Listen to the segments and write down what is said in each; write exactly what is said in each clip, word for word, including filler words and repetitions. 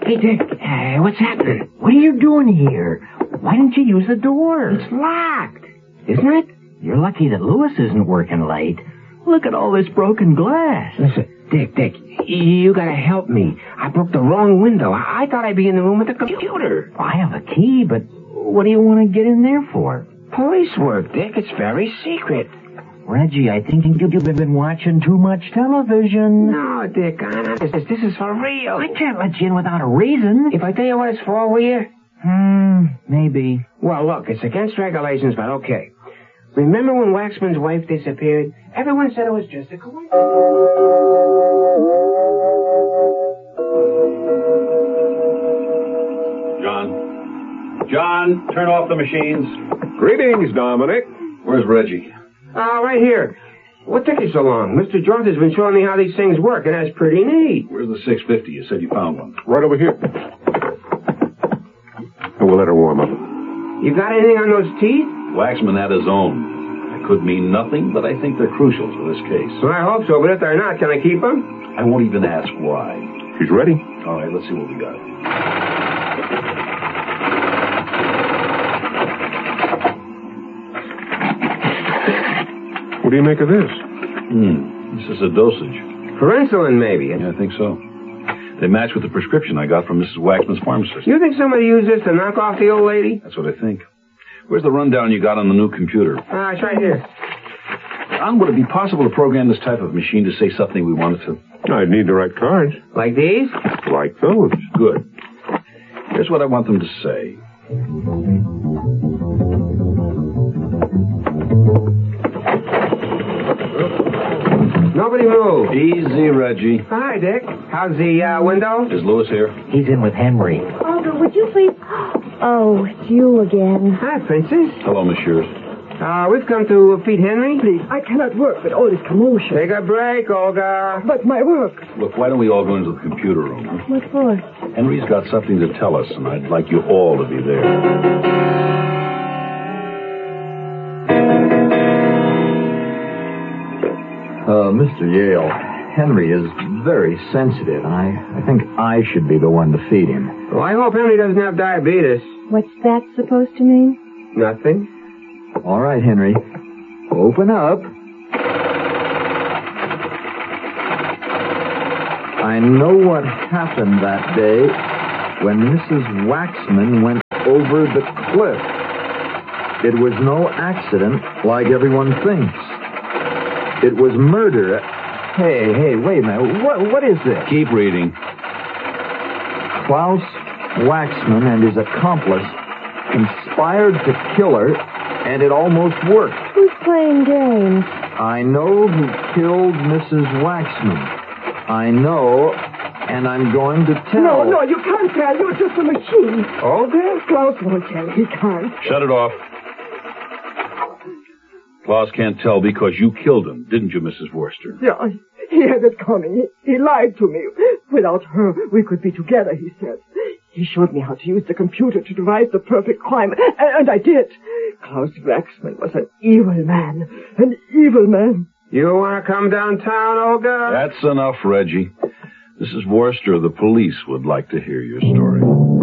Hey, Dick, uh, what's happening? What are you doing here? Why didn't you use the door? It's locked, isn't it? You're lucky that Lewis isn't working late. Look at all this broken glass. Listen, Dick, Dick, you gotta help me. I broke the wrong window. I, I thought I'd be in the room with the computer. Well, I have a key, but what do you want to get in there for? Police work, Dick. It's very secret. Reggie, I think you've been watching too much television. No, Dick, honest, this, this is for real. I can't let you in without a reason. If I tell you what it's for, will you? Hmm, maybe. Well, look, it's against regulations, but okay. Remember when Waxman's wife disappeared? Everyone said it was just a coincidence. John. John, turn off the machines. Greetings, Dominic. Where's Reggie? Uh, right here. What took you so long? Mister Jones has been showing me how these things work, and that's pretty neat. Where's the six fifty? You said you found one. Right over here. And we'll let her warm up. You got anything on those teeth? Waxman had his own. It could mean nothing, but I think they're crucial for this case. Well, I hope so, but if they're not, can I keep them? I won't even ask why. She's ready. All right, let's see what we got. What do you make of this? Hmm, this is a dosage. For insulin, maybe. Yeah, I think so. They match with the prescription I got from Missus Waxman's pharmacist. You think somebody used this to knock off the old lady? That's what I think. Where's the rundown you got on the new computer? Ah, uh, it's right here. John, would it be possible to program this type of machine to say something we wanted to? I'd need the right cards. Like these? Like those. Good. Here's what I want them to say. Nobody move. Easy, Reggie. Hi, Dick. How's the uh, window? Is Lewis here? He's in with Henry. Olga, would you please... Oh, it's you again. Hi, Princess. Hello, Messieurs. Uh, we've come to feed Henry. Please, I cannot work with all this commotion. Take a break, Olga. But my work. Look, why don't we all go into the computer room? Huh? What for? Henry's got something to tell us, and I'd like you all to be there. Uh, Mister Yale, Henry is very sensitive, and I, I think I should be the one to feed him. Well, I hope Henry doesn't have diabetes. What's that supposed to mean? Nothing. All right, Henry. Open up. I know what happened that day when Missus Waxman went over the cliff. It was no accident like everyone thinks. It was murder. Hey, hey, wait a minute. What, what is this? Keep reading. Klaus Waxman and his accomplice conspired to kill her, and it almost worked. Who's playing games? I know who killed Missus Waxman. I know, and I'm going to tell. No, no, you can't tell. You're just a machine. Olga? Klaus won't tell. He can't. Shut it off. Klaus can't tell because you killed him, didn't you, Missus Worcester? Yeah, he had it coming. He, he lied to me. Without her, we could be together, he said. He showed me how to use the computer to devise the perfect crime, and, and I did. Klaus Waxman was an evil man. An evil man. You want to come downtown, Olga? That's enough, Reggie. Missus Worcester, the police would like to hear your story.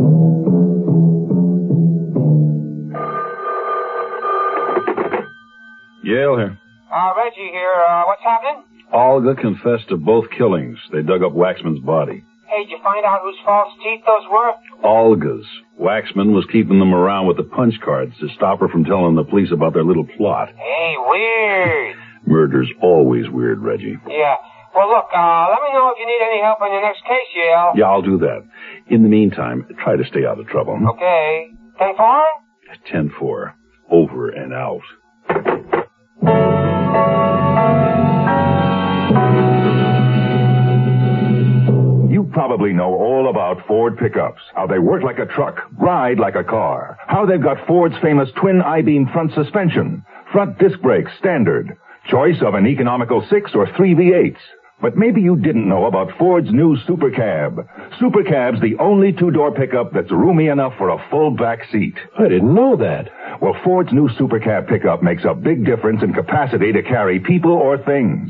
Yale here. Uh, Reggie here. Uh, what's happening? Olga confessed to both killings. They dug up Waxman's body. Hey, did you find out whose false teeth those were? Olga's. Waxman was keeping them around with the punch cards to stop her from telling the police about their little plot. Hey, weird. Murder's always weird, Reggie. Yeah. Well, look, uh, let me know if you need any help on your next case, Yale. Yeah, I'll do that. In the meantime, try to stay out of trouble. Okay. ten four? ten four. Over and out. You probably know all about Ford pickups, how they work like a truck, ride like a car, how they've got Ford's famous twin I-beam front suspension, front disc brakes standard, choice of an economical six or three V eights. But maybe you didn't know about Ford's new Super Cab. Super Cab's the only two-door pickup that's roomy enough for a full back seat. I didn't know that. Well, Ford's new Super Cab pickup makes a big difference in capacity to carry people or things.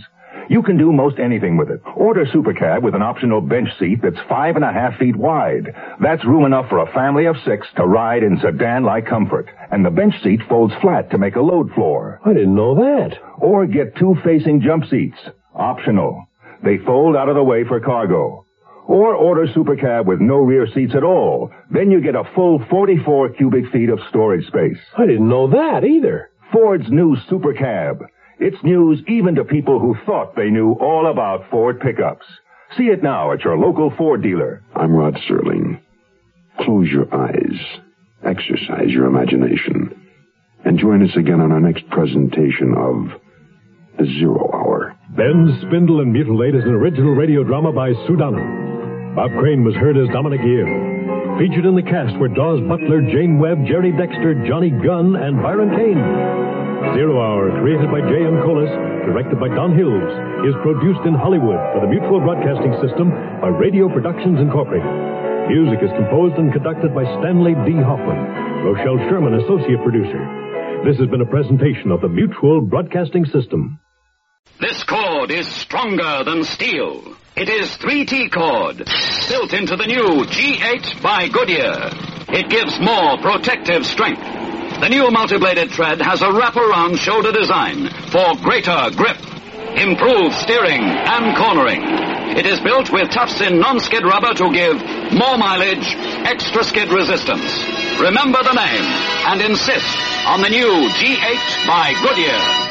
You can do most anything with it. Order Supercab with an optional bench seat that's five and a half feet wide. That's room enough for a family of six to ride in sedan-like comfort. And the bench seat folds flat to make a load floor. I didn't know that. Or get two facing jump seats. Optional. They fold out of the way for cargo. Or order Supercab with no rear seats at all. Then you get a full forty-four cubic feet of storage space. I didn't know that either. Ford's new Supercab. It's news even to people who thought they knew all about Ford pickups. See it now at your local Ford dealer. I'm Rod Serling. Close your eyes. Exercise your imagination. And join us again on our next presentation of The Zero Hour. Ben, Spindle, and Mutilate is an original radio drama by Sue Donnell. Bob Crane was heard as Dominic Yale. Featured in the cast were Dawes Butler, Jane Webb, Jerry Dexter, Johnny Gunn, and Byron Kane. Zero Hour, created by J M. Collis, directed by Don Hills, is produced in Hollywood for the Mutual Broadcasting System by Radio Productions Incorporated. Music is composed and conducted by Stanley D. Hoffman. Rochelle Sherman, associate producer. This has been a presentation of the Mutual Broadcasting System. This cord is stronger than steel. It is three T cord, built into the new G eight by Goodyear. It gives more protective strength. The new multi-bladed thread has a wraparound shoulder design for greater grip, improved steering and cornering. It is built with tufts-in non-skid rubber to give more mileage, extra skid resistance. Remember the name and insist on the new G eight by Goodyear.